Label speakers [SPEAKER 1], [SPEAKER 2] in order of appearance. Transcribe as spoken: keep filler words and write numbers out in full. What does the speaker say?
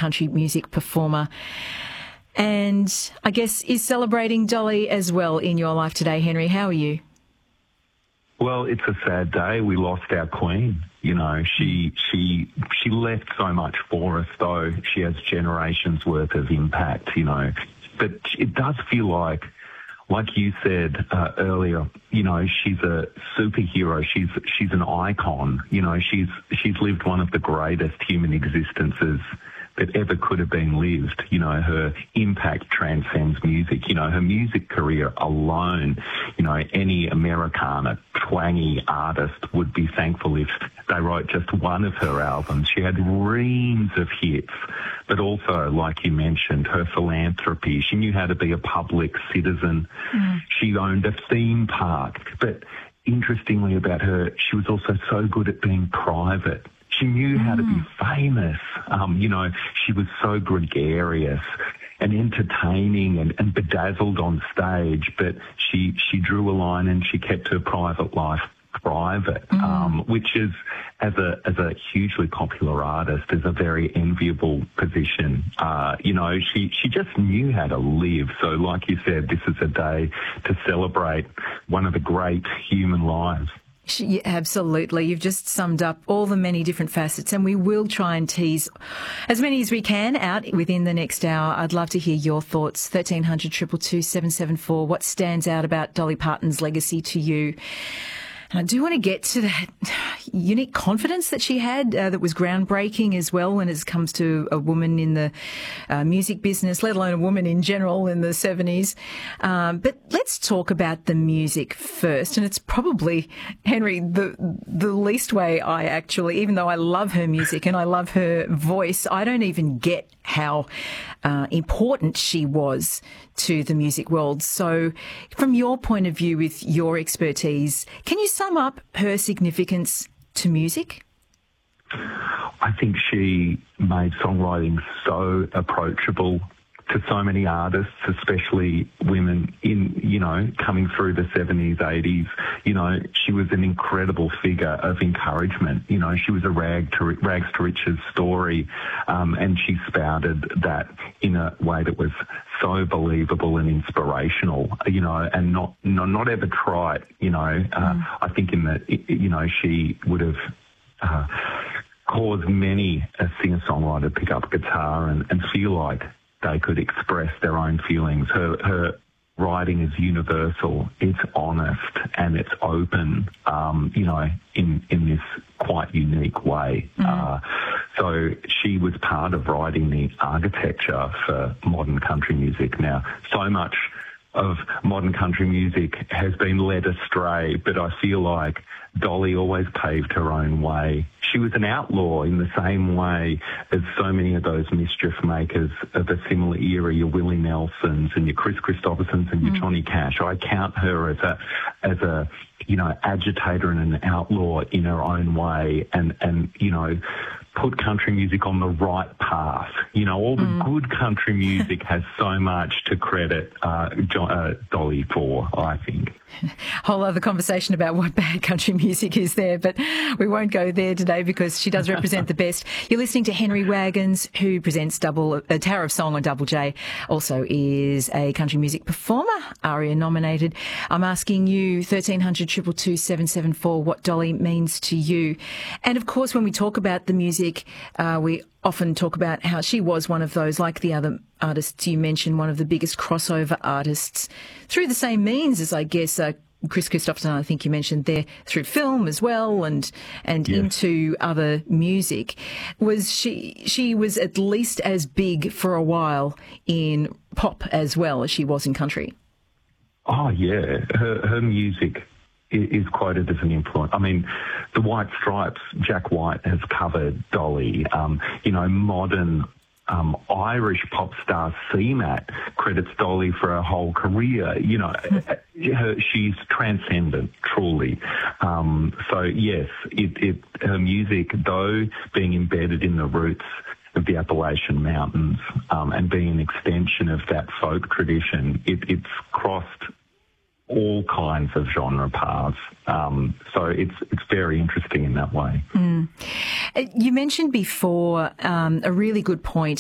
[SPEAKER 1] country music performer, and I guess is celebrating Dolly as well in your life today. Henry, how are you?
[SPEAKER 2] Well, it's a sad day. We lost our queen. You know, she she she left so much for us, though. She has generations worth of impact, you know. But it does feel like, like you said uh, earlier, you know, she's a superhero. She's she's an icon. You know, she's she's lived one of the greatest human existences that ever could have been lived. You know, her impact transcends music. You know, her music career alone, you know, any Americana, twangy artist would be thankful if they wrote just one of her albums. She had reams of hits, but also, like you mentioned, her philanthropy. She knew how to be a public citizen. Mm. She owned a theme park. But interestingly about her, she was also so good at being private. She knew how to be famous. Um, you know, she was so gregarious and entertaining and, and bedazzled on stage, but she she drew a line and she kept her private life private, mm. um, which is, as a as a hugely popular artist, is a very enviable position. Uh, you know, she, she just knew how to live. So like you said, this is a day to celebrate one of the great human lives.
[SPEAKER 1] Yeah, absolutely. You've just summed up all the many different facets, and we will try and tease as many as we can out within the next hour. I'd love to hear your thoughts. thirteen hundred, two two two, seven seven four. What stands out about Dolly Parton's legacy to you? And I do want to get to that unique confidence that she had uh, that was groundbreaking as well when it comes to a woman in the uh, music business, let alone a woman in general in the seventies. Um, but let's talk about the music first. And it's probably, Henry, the the least way I actually, even though I love her music and I love her voice, I don't even get how uh, important she was to the music world. So from your point of view, with your expertise, can you sum up her significance to music?
[SPEAKER 2] I think she made songwriting so approachable to so many artists, especially women in, you know, coming through the seventies, eighties. You know, she was an incredible figure of encouragement. You know, she was a rag to, rags to riches story, um, and she spouted that in a way that was so believable and inspirational, you know, and not not, not ever trite, you know. Uh, mm. I think in the, you know, she would have uh, caused many a singer-songwriter pick up a guitar and, and feel like they could express their own feelings. Her, her writing is universal, it's honest, and it's open, um, you know, in, in this quite unique way. Mm. Uh, so she was part of writing the architecture for modern country music. Now, so much of modern country music has been led astray, but I feel like Dolly always paved her own way. She was an outlaw in the same way as so many of those mischief makers of a similar era, your Willie Nelsons and your Chris Christophersons and your mm. Johnny Cash. I count her as a, as a, you know, agitator and an outlaw in her own way, and, and, you know, put country music on the right path. You know, all the mm. good country music has so much to credit uh, jo- uh, Dolly for, I think.
[SPEAKER 1] Whole other conversation about what bad country music is there, but we won't go there today because she does represent the best. You're listening to Henry Wagons, who presents double a Tower of Song on Double J, also is a country music performer, ARIA nominated. I'm asking you, thirteen hundred, two two two, seven seven four, what Dolly means to you. And of course, when we talk about the music, uh, we often talk about how she was one of those, like the other artists you mentioned, one of the biggest crossover artists through the same means as, I guess, uh, Chris Christopherson, I think you mentioned there, through film as well, and and yes. into other music. Was she she was at least as big for a while in pop as well as she was in country?
[SPEAKER 2] Oh, yeah. Her, her music is quoted as an influence. I mean, the White Stripes, Jack White has covered Dolly. Um, you know, modern um, Irish pop star C MAT credits Dolly for her whole career. You know, her, she's transcendent, truly. Um, so, yes, it, it, her music, though being embedded in the roots of the Appalachian Mountains um, and being an extension of that folk tradition, it, it's crossed all kinds of genre paths. Um, so it's it's very interesting in that way.
[SPEAKER 1] Mm. You mentioned before um, a really good point